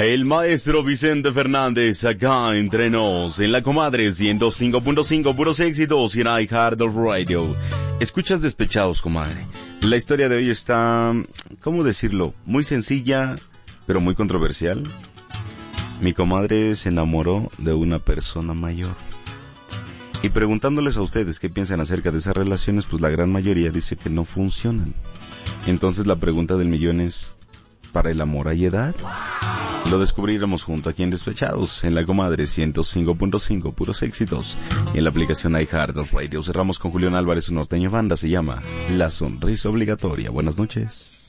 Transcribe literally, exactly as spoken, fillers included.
El maestro Vicente Fernández acá entre nos en la comadre ciento cinco punto cinco puros éxitos y en iHeartRadio. Escuchas Despechados, comadre. La historia de hoy está, ¿cómo decirlo? Muy sencilla, pero muy controversial. Mi comadre se enamoró de una persona mayor. Y preguntándoles a ustedes qué piensan acerca de esas relaciones, pues la gran mayoría dice que no funcionan. Entonces la pregunta del millón es, ¿para el amor hay edad? Lo descubriremos junto aquí en Despechados, en la comadre ciento cinco punto cinco, puros éxitos. Y en la aplicación iHeartRadio cerramos con Julián Álvarez, su norteño banda, se llama La Sonrisa Obligatoria. Buenas noches.